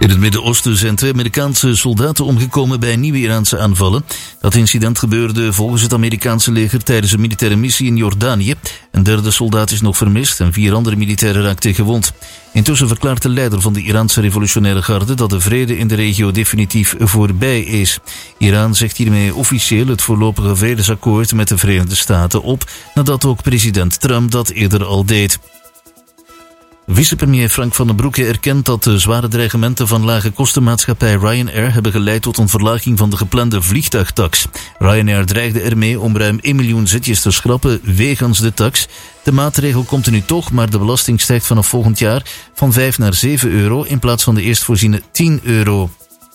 In het Midden-Oosten zijn 2 Amerikaanse soldaten omgekomen bij nieuwe Iraanse aanvallen. Dat incident gebeurde volgens het Amerikaanse leger tijdens een militaire missie in Jordanië. Een derde soldaat is nog vermist en 4 andere militairen raakten gewond. Intussen verklaart de leider van de Iraanse revolutionaire garde dat de vrede in de regio definitief voorbij is. Iran zegt hiermee officieel het voorlopige vredesakkoord met de Verenigde Staten op, nadat ook president Trump dat eerder al deed. Vicepremier Frank van den Broeke erkent dat de zware dreigementen van lage kostenmaatschappij Ryanair hebben geleid tot een verlaging van de geplande vliegtuigtax. Ryanair dreigde ermee om ruim 1 miljoen zitjes te schrappen wegens de tax. De maatregel komt er nu toch, maar de belasting stijgt vanaf volgend jaar van 5 naar 7 euro in plaats van de eerst voorziene 10 euro.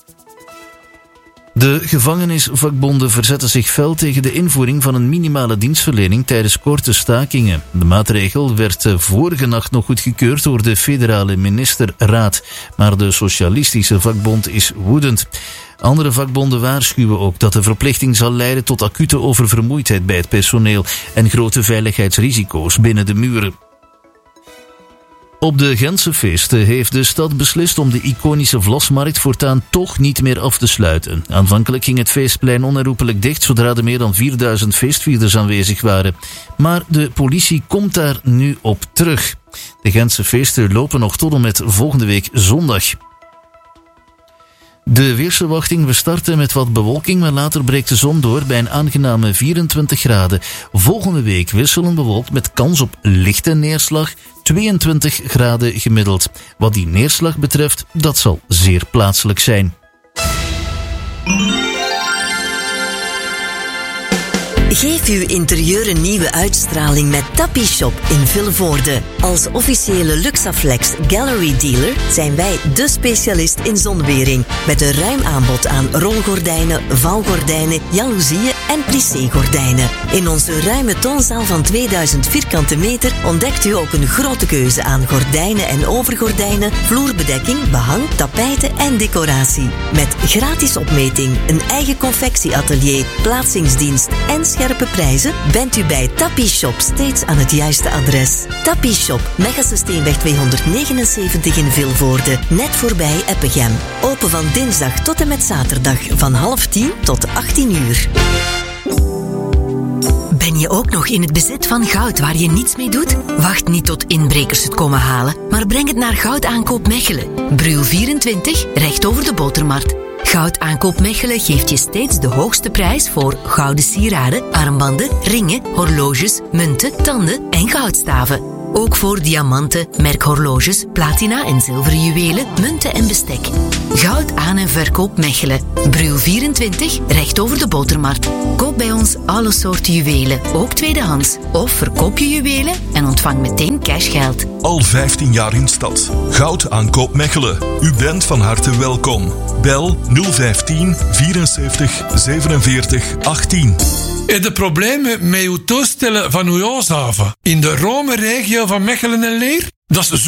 De gevangenisvakbonden verzetten zich fel tegen de invoering van een minimale dienstverlening tijdens korte stakingen. De maatregel werd vorige nacht nog goedgekeurd door de federale ministerraad, maar de socialistische vakbond is woedend. Andere vakbonden waarschuwen ook dat de verplichting zal leiden tot acute oververmoeidheid bij het personeel en grote veiligheidsrisico's binnen de muren. Op de Gentse feesten heeft de stad beslist om de iconische Vlasmarkt voortaan toch niet meer af te sluiten. Aanvankelijk ging het feestplein onherroepelijk dicht zodra er meer dan 4000 feestvierders aanwezig waren. Maar de politie komt daar nu op terug. De Gentse feesten lopen nog tot en met volgende week zondag. De weersverwachting: we starten met wat bewolking, maar later breekt de zon door bij een aangename 24 graden. Volgende week wisselend bewolkt met kans op lichte neerslag, 22 graden gemiddeld. Wat die neerslag betreft, dat zal zeer plaatselijk zijn. Geef uw interieur een nieuwe uitstraling met Tapishop in Vilvoorde. Als officiële Luxaflex Gallery Dealer zijn wij de specialist in zonwering. Met een ruim aanbod aan rolgordijnen, vouwgordijnen, jaloezieën en plissé-gordijnen. In onze ruime toonzaal van 2000 vierkante meter ontdekt u ook een grote keuze aan gordijnen en overgordijnen, vloerbedekking, behang, tapijten en decoratie. Met gratis opmeting, een eigen confectieatelier, plaatsingsdienst en scherpe prijzen bent u bij Tapishop steeds aan het juiste adres. Tapishop, Megasteenweg 279 in Vilvoorde, net voorbij Eppegem. Open van dinsdag tot en met zaterdag van 9:30 tot 18 uur. Ben je ook nog in het bezit van goud waar je niets mee doet? Wacht niet tot inbrekers het komen halen, maar breng het naar Goudaankoop Mechelen. Brul 24, recht over de Botermarkt. Goudaankoop Mechelen geeft je steeds de hoogste prijs voor gouden sieraden, armbanden, ringen, horloges, munten, tanden en goudstaven. Ook voor diamanten, merkhorloges, platina en zilveren juwelen, munten en bestek. Goud aan- en verkoop Mechelen. Brul 24, recht over de Botermarkt. Koop bij ons alle soorten juwelen, ook tweedehands. Of verkoop je juwelen en ontvang meteen cashgeld. Al 15 jaar in stad. Goudaankoop Mechelen. U bent van harte welkom. Bel 015 74 47 18. Heb je problemen met uw toestellen van uw huishaven in de Rome-regio van Mechelen en Leer? Dat is